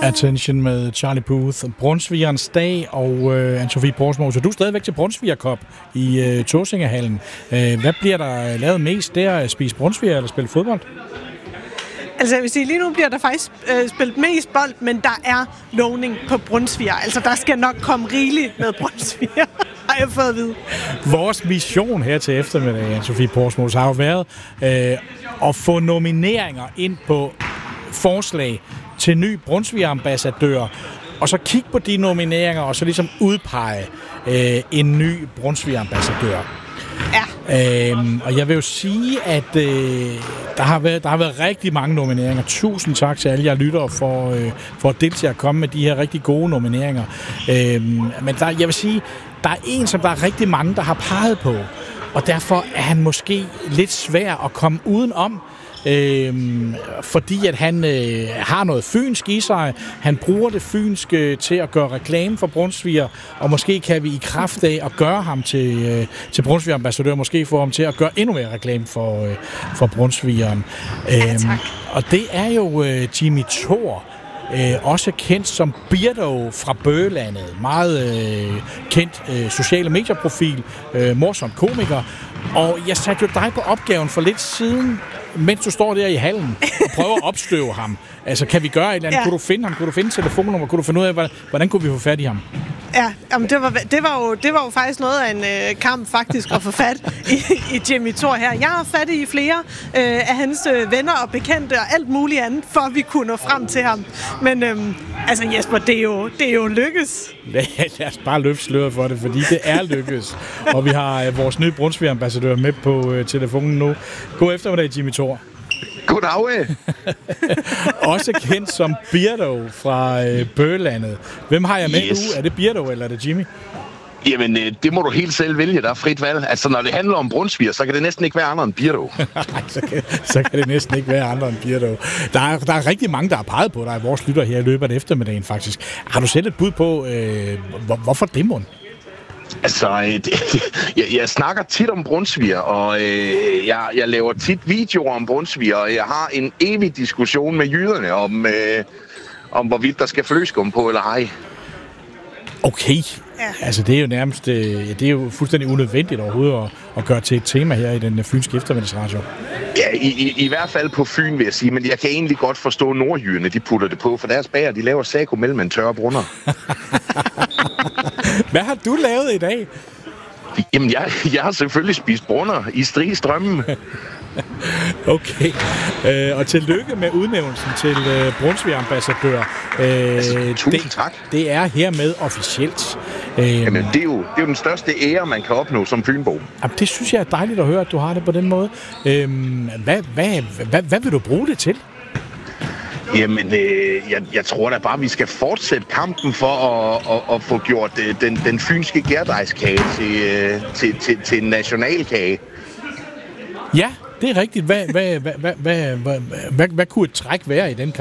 Attention med Charlie Puth, Brunsvigerens dag og Anne-Sophie Porsmo. Så du er stadigvæk til Brunsviger Cup i Tåsingehallen. Hvad bliver der lavet mest der? At spise brunsviger eller spille fodbold? Altså, jeg vil sige, lige nu bliver der faktisk spillet mest bold, men der er lovning på brunsviger. Altså, der skal nok komme rigeligt med brunsviger, har jeg fået at vide. Vores mission her til eftermiddag, Anne-Sophie Porsmo, har jo været at få nomineringer ind på forslag til ny Brunsviger-ambassadør, og så kigge på de nomineringer, og så ligesom udpege en ny Brunsviger-ambassadør. Ja. Og jeg vil jo sige, at der har været rigtig mange nomineringer. Tusind tak til alle jer lyttere for at deltage og komme med de her rigtig gode nomineringer. Men jeg vil sige, der er en, som der er rigtig mange, der har peget på, og derfor er han måske lidt svær at komme udenom. Fordi at han har noget fynsk i sig. Han bruger det fynske til at gøre reklame for Brunsviger, og måske kan vi i kraft af at gøre ham til Brunsviger-ambassadør, måske få ham til at gøre endnu mere reklame for Brunsvigeren. Ja, tak. Og det er jo Jimmy Thor, også kendt som Birdo fra Bøgelandet. Meget kendt sociale medieprofil, morsom komiker. Og jeg satte jo dig på opgaven for lidt siden, mens du står der i hallen og prøver at opstøve ham. Altså, kan vi gøre et eller andet? Ja. Kunne du finde ham? Kunne du finde telefonnummer? Kunne du finde ud af, hvordan kunne vi få fat i ham? Ja, jamen det var jo faktisk noget af en kamp faktisk at få fat i Jimmy Thor her. Jeg har fat i flere af hans venner og bekendte og alt muligt andet, for at vi kunne nå frem til ham. Men altså Jesper, det er jo lykkes. Lad os bare løfte sløret for det, fordi det er lykkes. Og vi har vores nye Brunsviger-ambassadør med på telefonen nu. God eftermiddag, Jimmy Thor. Goddag. Også kendt som Birdo fra Bøgelandet. Hvem har jeg med nu? Er det Birdo, eller er det Jimmy? Jamen, det må du helt selv vælge. Der er frit valg. Altså, når det handler om brunsviger, så kan det næsten ikke være andre end Birdo. så kan det næsten ikke være andre end Birdo. Der er rigtig mange, der har peget på dig, vores lytter her i løbet af eftermiddagen, faktisk. Har du set et bud på, hvorfor det mon? Altså, jeg snakker tit om brunsviger, og jeg laver tit videoer om brunsviger, og jeg har en evig diskussion med jyderne om hvorvidt der skal flødeskum på eller ej. Okay. Ja. Altså, det er jo nærmest, det er jo fuldstændig unødvendigt overhovedet at gøre til et tema her i den fynske eftermiddagsradio. Ja, i hvert fald på Fyn, vil jeg sige, men jeg kan egentlig godt forstå nordjyderne, de putter det på, for deres bager, de laver sago mellem en tørre brunner. Hvad har du lavet i dag? Jamen, jeg har selvfølgelig spist brunner i Strømmen. Okay. Og tillykke med udnævnelsen til Brunsviger-ambassadør. Tusind tak. Det er hermed officielt. Jamen, det er jo den største ære, man kan opnå som fynbo. Jamen, det synes jeg er dejligt at høre, at du har det på den måde. Hvad vil du bruge det til? Jamen, jeg tror da bare, vi skal fortsætte kampen for at få gjort den fynske gærdejskage til en nationalkage. Ja, det er rigtigt. Hvad kunne et træk være i den kamp?